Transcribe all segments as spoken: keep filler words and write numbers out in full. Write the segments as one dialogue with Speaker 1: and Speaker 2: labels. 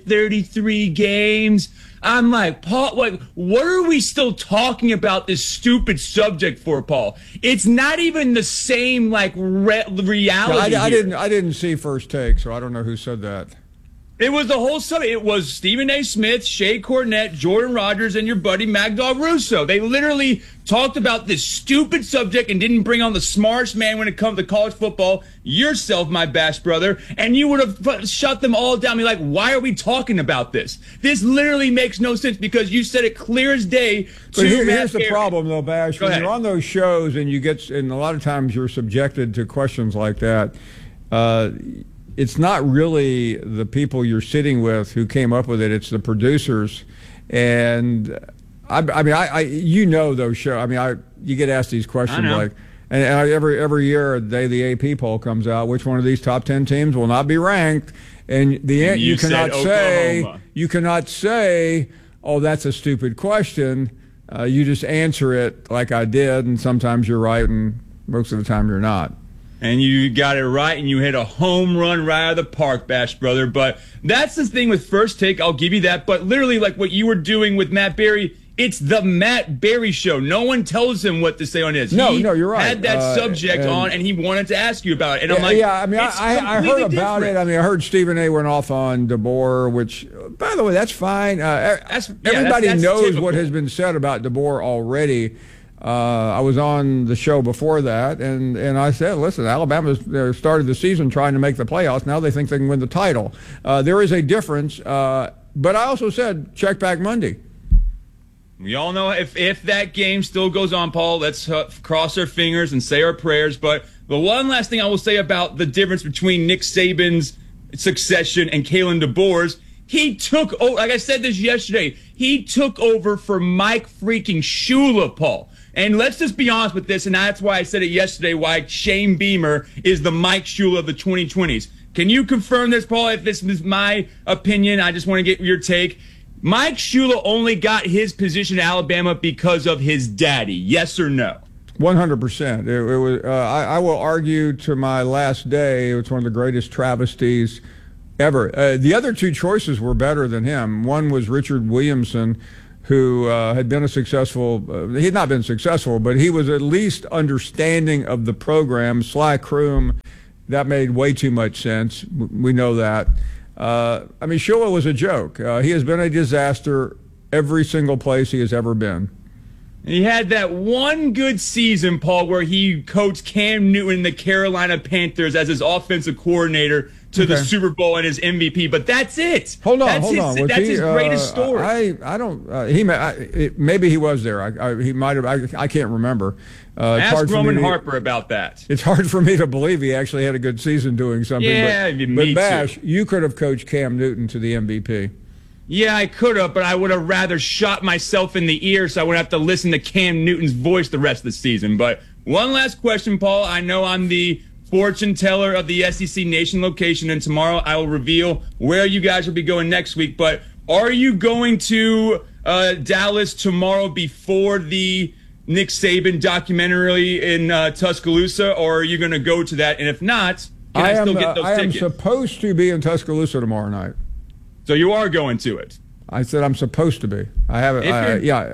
Speaker 1: thirty-three games. I'm like, Paul, like, what are we still talking about this stupid subject for, Paul? It's not even the same, like, re- reality.
Speaker 2: Yeah, I, I didn't. I didn't see First Take, so I don't know who said that.
Speaker 1: It was the whole subject. It was Stephen A. Smith, Shea Cornette, Jordan Rogers, and your buddy Magdal Russo. They literally talked about this stupid subject and didn't bring on the smartest man when it comes to college football, yourself, my Bash brother, and you would have shut them all down. Be like, why are we talking about this? This literally makes no sense because you said it clear as day.
Speaker 2: But here, here's the problem, though, Bash.
Speaker 1: Go
Speaker 2: when
Speaker 1: ahead.
Speaker 2: You're on those shows and you get, and a lot of times you're subjected to questions like that. Uh, It's not really the people you're sitting with who came up with it. It's the producers. And, I, I mean, I, I you know those shows. I mean, I you get asked these questions like, and, and I, every every year, the day the A P poll comes out, which one of these top ten teams will not be ranked? And the
Speaker 1: And
Speaker 2: you,
Speaker 1: you
Speaker 2: cannot
Speaker 1: said
Speaker 2: say,
Speaker 1: Oklahoma.
Speaker 2: you cannot say, oh, that's a stupid question. Uh, you just answer it like I did, and sometimes you're right, and most of the time you're not.
Speaker 1: And you got it right, and you hit a home run right out of the park, Bash brother. But that's the thing with First Take. I'll give you that. But literally, like what you were doing with Matt Berry, it's the Matt Berry show. No one tells him what to say on his.
Speaker 2: No,
Speaker 1: he
Speaker 2: no, you're right.
Speaker 1: Had that
Speaker 2: uh,
Speaker 1: subject
Speaker 2: and,
Speaker 1: on, and he wanted to ask you about it. And
Speaker 2: yeah,
Speaker 1: I'm like,
Speaker 2: yeah. I mean,
Speaker 1: it's
Speaker 2: I, I heard about
Speaker 1: different.
Speaker 2: it. I mean, I heard Stephen A. went off on DeBoer, which, by the way, that's fine. Uh,
Speaker 1: That's- yeah,
Speaker 2: everybody
Speaker 1: that's- that's
Speaker 2: knows
Speaker 1: typical.
Speaker 2: what has been said about DeBoer already. Uh, I was on the show before that, and, and I said, listen, Alabama started the season trying to make the playoffs. Now they think they can win the title. Uh, there is a difference. Uh, but I also said, check back Monday.
Speaker 1: We all know if, if that game still goes on, Paul, let's uh, cross our fingers and say our prayers. But the one last thing I will say about the difference between Nick Saban's succession and Kalen DeBoer's, he took over, like I said this yesterday, he took over for Mike freaking Shula, Paul. And let's just be honest with this, and that's why I said it yesterday, why Shane Beamer is the Mike Shula of the twenty twenties. Can you confirm this, Paul? If this is my opinion, I just want to get your take. Mike Shula only got his position at Alabama because of his daddy, yes or no?
Speaker 2: one hundred percent. It, it was, uh, I, I will argue to my last day, it was one of the greatest travesties ever. Uh, the other two choices were better than him. One was Richard Williamson, who uh, had been a successful, uh, he had not been successful, but he was at least understanding of the program. Sly Kroom, that made way too much sense. We know that. Uh, I mean, Shula was a joke. Uh, he has been a disaster every single place he has ever been.
Speaker 1: He had that one good season, Paul, where he coached Cam Newton and the Carolina Panthers as his offensive coordinator to okay. the Super Bowl and his M V P, but that's it.
Speaker 2: Hold on,
Speaker 1: that's
Speaker 2: hold
Speaker 1: his,
Speaker 2: on. Was
Speaker 1: that's
Speaker 2: he,
Speaker 1: his greatest
Speaker 2: uh,
Speaker 1: story.
Speaker 2: I, I don't. Uh, he may, I, it, maybe he was there. I, I, he might have. I, I can't remember. Uh, it's
Speaker 1: Ask
Speaker 2: hard
Speaker 1: Roman
Speaker 2: to,
Speaker 1: Harper about that.
Speaker 2: It's hard for me to believe he actually had a good season doing something.
Speaker 1: Yeah,
Speaker 2: but,
Speaker 1: me
Speaker 2: but Bash,
Speaker 1: too.
Speaker 2: you could have coached Cam Newton to the M V P.
Speaker 1: Yeah, I could have, but I would have rather shot myself in the ear so I wouldn't have to listen to Cam Newton's voice the rest of the season. But one last question, Paul. I know I'm the fortune teller of the S E C Nation location, and tomorrow I will reveal where you guys will be going next week. But are you going to uh, Dallas tomorrow before the Nick Saban documentary in uh, Tuscaloosa, or are you going to go to that? And if not, can I,
Speaker 2: I am,
Speaker 1: still get those
Speaker 2: uh, I
Speaker 1: tickets?
Speaker 2: am supposed to be in Tuscaloosa tomorrow night.
Speaker 1: So you are going to it?
Speaker 2: I said I'm supposed to be. I haven't. I, yeah.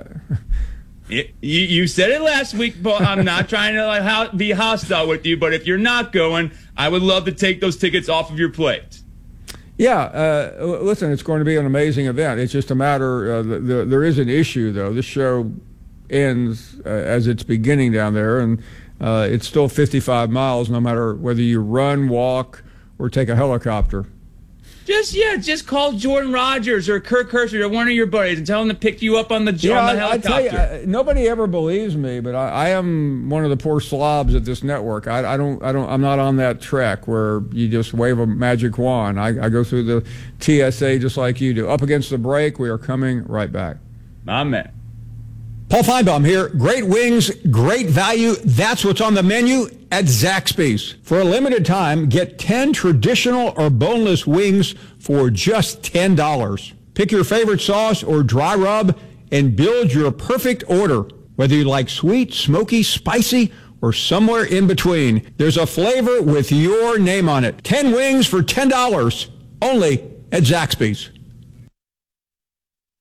Speaker 1: It, you, you said it last week, but I'm not trying to like ho- be hostile with you. But if you're not going, I would love to take those tickets off of your plate.
Speaker 2: Yeah, uh, listen, it's going to be an amazing event. It's just a matter. Uh, the, the, there is an issue, though. This show ends uh, as it's beginning down there, and uh, it's still fifty-five miles, no matter whether you run, walk, or take a helicopter.
Speaker 1: Just yeah, just call Jordan Rogers or Kirk Herbstreit or one of your buddies and tell them to pick you up on the,
Speaker 2: Yeah,
Speaker 1: on the
Speaker 2: I, I
Speaker 1: helicopter.
Speaker 2: tell you, I, nobody ever believes me, but I, I am one of the poor slobs at this network. I, I don't, I don't, I'm not on that track where you just wave a magic wand. I, I go through the T S A just like you do. Up against the break, we are coming right back.
Speaker 1: My man.
Speaker 3: Paul Feinbaum here. Great wings, great value. That's what's on the menu at Zaxby's. For a limited time, get ten traditional or boneless wings for just ten dollars. Pick your favorite sauce or dry rub and build your perfect order. Whether you like sweet, smoky, spicy, or somewhere in between, there's a flavor with your name on it. ten wings for ten dollars, only at Zaxby's.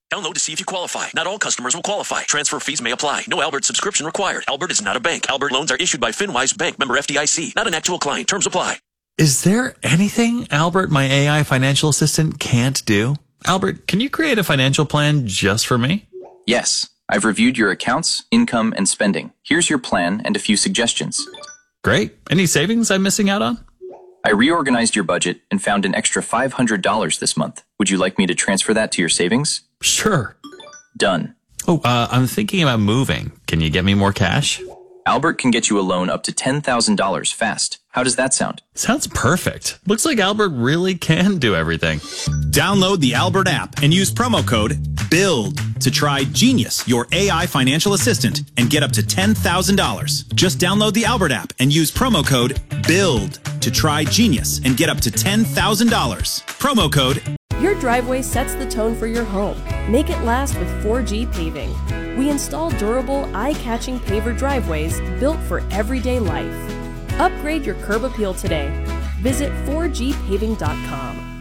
Speaker 4: Download to see if you qualify. Not all customers will qualify. Transfer fees may apply. No Albert subscription required. Albert is not a bank. Albert loans are issued by FinWise Bank, member F D I C. Not an actual client. Terms apply.
Speaker 5: Is there anything Albert, my A I financial assistant, can't do? Albert, can you create a financial plan just for me?
Speaker 6: Yes. I've reviewed your accounts, income, and spending. Here's your plan and a few suggestions.
Speaker 5: Great. Any savings I'm missing out on?
Speaker 6: I reorganized your budget and found an extra five hundred dollars this month. Would you like me to transfer that to your savings?
Speaker 5: Sure.
Speaker 6: Done.
Speaker 5: Oh, uh, I'm thinking about moving. Can you get me more cash?
Speaker 6: Albert can get you a loan up to ten thousand dollars fast. How does that sound?
Speaker 5: Sounds perfect. Looks like Albert really can do everything.
Speaker 7: Download the Albert app and use promo code BUILD to try Genius, your A I financial assistant, and get up to ten thousand dollars. Just download the Albert app and use promo code BUILD to try Genius and get up to ten thousand dollars. Promo code.
Speaker 8: Your driveway sets the tone for your home. Make it last with four G Paving. We install durable, eye-catching paver driveways built for everyday life. Upgrade your curb appeal today. Visit four G paving dot com.